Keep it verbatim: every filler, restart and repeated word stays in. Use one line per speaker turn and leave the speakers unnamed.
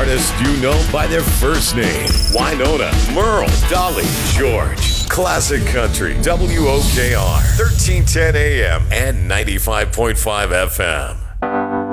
artists you know by their first name. Winona, Merle, Dolly, George. Classic Country, W O K R, thirteen ten A M and ninety-five point five F M.